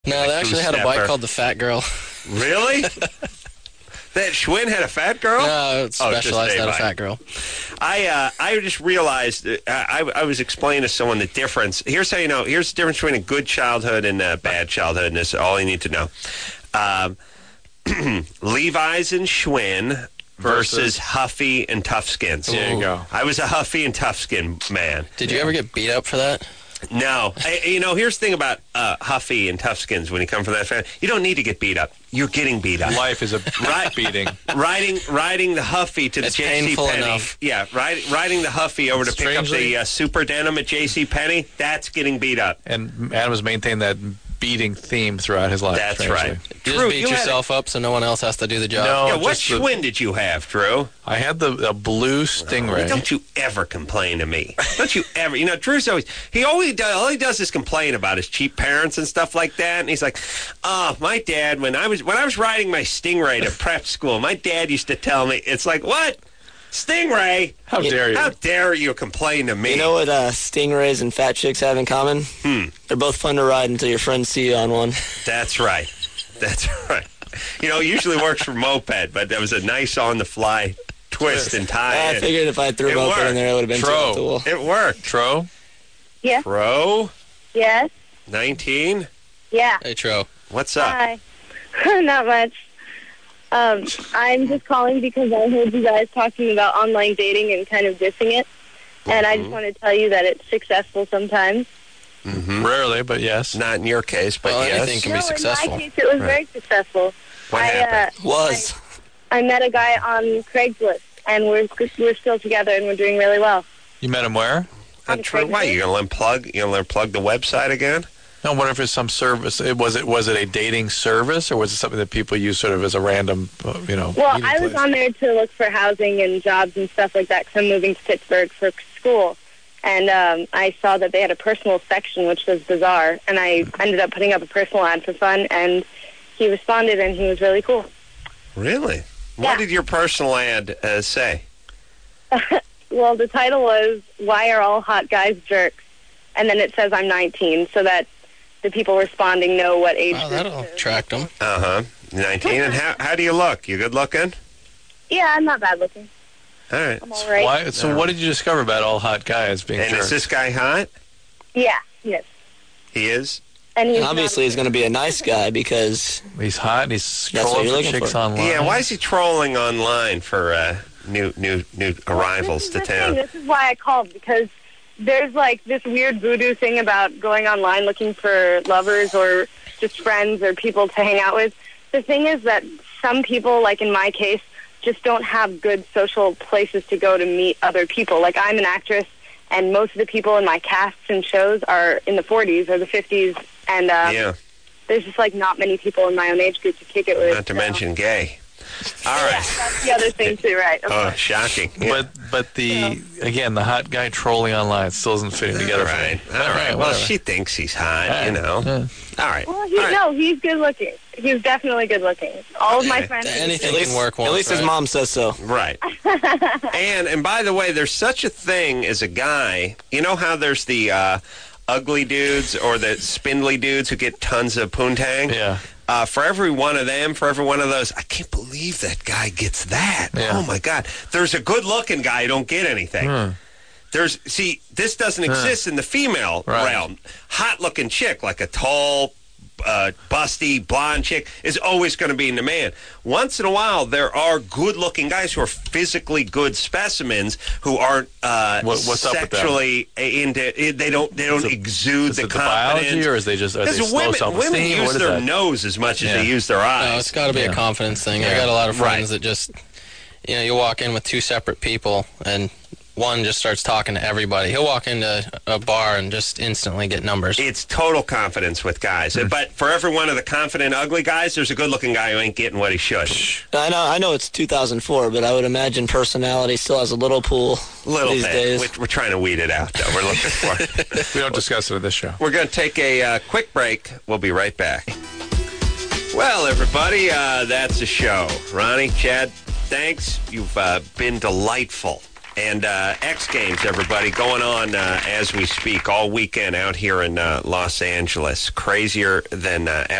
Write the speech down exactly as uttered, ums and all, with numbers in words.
No, they actually had a bike called the Fat Girl. Really? That Schwinn had a fat girl? No, it's Oh, Specialized just had a a fat girl. I uh, I just realized, uh, I, I was explaining to someone the difference. Here's how you know. Here's the difference between a good childhood and a bad childhood, and this is all you need to know. Um, Levi's and Schwinn versus, versus Huffy and Toughskins. There you go. I was a Huffy and Toughskin man. Did you ever get beat up for that? No. I, you know, here's the thing about uh, Huffy and Toughskins when you come from that family. You don't need to get beat up. You're getting beat up. Life is a right beating. Riding riding the Huffy to the it's J C Penney. Enough. Yeah, riding, riding the Huffy over to Strangely, pick up the uh, super denim at J C Penney. That's getting beat up. And Adam has maintained that beating theme throughout his life. That's strangely. right. Just Drew, beat you yourself up so no one else has to do the job. No, yeah, what just the- Schwinn did you have, Drew? I had the, the blue Stingray. Oh, don't you ever complain to me. Don't you ever. You know, Drew's always, he always does, all he does is complain about his cheap parents and stuff like that. And he's like, oh, my dad, when I was when I was riding my Stingray to prep school, my dad used to tell me, it's like, what? Stingray? How dare you? How dare you complain to me? You know what uh, stingrays and fat chicks have in common? Hmm. They're both fun to ride until your friends see you on one. That's right. That's right. You know, it usually works for moped, but that was a nice on-the-fly twist and tie. I figured if I threw a It moped worked. in there, it would have been Tro. too cool. It worked. Tro? Yes. Pro, Yes. nineteen. Yeah. Hey, Tro. What's up? Hi. Not much. Um, I'm just calling because I heard you guys talking about online dating and kind of dissing it. And I just want to tell you that it's successful sometimes. Mm-hmm. Rarely, but yes. Not in your case, but Well, yes. anything can be no, successful. in my case, it was Right. very successful. What I, happened? Uh, Was. I met a guy on Craigslist, and we're we're still together, and we're doing really well. You met him where? Uh, Troy, why you gonna let him plug? You gonna let him plug the website again? No, I wonder if it's some service. It, was it was it a dating service, or was it something that people use sort of as a random, uh, you know? Well, meeting I was place? on there to look for housing and jobs and stuff like that because I'm moving to Pittsburgh for school. And um, I saw that they had a personal section, which was bizarre. And I ended up putting up a personal ad for fun, and he responded, and he was really cool. Really? Yeah. What did your personal ad uh, say? Well, the title was, Why Are All Hot Guys Jerks? And then it says I'm nineteen, so that the people responding know what age Wow, group that'll it is. attract them. Uh-huh. nineteen. And how how do you look? You good looking? Yeah, I'm not bad looking. All right. I'm all right. Why, so No. what did you discover about all hot guys being And jerks? is this guy hot? Yeah, yes. He is? And he's Obviously, not- he's going to be a nice guy because He's hot and he's That's what trolling you're for looking chicks for. online. Yeah, why is he trolling online for uh, new new new arrivals this to is the town? thing. This is why I called, because there's like this weird voodoo thing about going online looking for lovers or just friends or people to hang out with. The thing is that some people, like in my case, just don't have good social places to go to meet other people. Like, I'm an actress, and most of the people in my casts and shows are in the forties or the fifties, and uh, Yeah, there's just like not many people in my own age group to kick it with. not to so- mention gay. All Yeah, right. that's the other thing too, right? Of Oh, course. shocking. Yeah. But but the again the hot guy trolling online still isn't fitting together All for right. me. All right. Well, whatever. she thinks he's hot, Yeah. you know. Yeah. All right. Well, he, All right. no, he's good looking. He's definitely good looking. All of my Okay. friends. Anything at least, can work once, at least his right? mom says so. Right. and and by the way, there's such a thing as a guy. You know how there's the uh, ugly dudes or the spindly dudes who get tons of poontang? Yeah. Uh, for every one of them, for every one of those, I can't believe that guy gets that. Yeah. Oh, my God. There's a good-looking guy who don't get anything. Hmm. There's, see, this doesn't exist in the female Right. realm. Hot-looking chick, like a tall, uh, busty, blonde chick, is always going to be in demand. Once in a while, there are good-looking guys who are physically good specimens who aren't uh, What- what's up with them? sexually into. They don't. They don't Is it- exude Is the it the confidence. biology, or is they just are they Because slow women, self-esteem? women use What is their that? nose as much as Yeah. they use their eyes. No, it's got to be Yeah. a confidence thing. I Yeah. got a lot of friends Right. that just, you know, you walk in with two separate people, and one just starts talking to everybody. He'll walk into a bar and just instantly get numbers. It's total confidence with guys. But for every one of the confident, ugly guys, there's a good-looking guy who ain't getting what he should. I know, I know it's two thousand four, but I would imagine personality still has a little pool Little these bit. days. We're, we're trying to weed it out, though. We're looking for it. We don't discuss it at this show. We're going to take a uh, quick break. We'll be right back. Well, everybody, uh, that's a show. Ronnie, Chad, thanks. You've uh, been delightful. And uh, X Games, everybody, going on uh, as we speak all weekend out here in uh, Los Angeles. Crazier than uh, ever.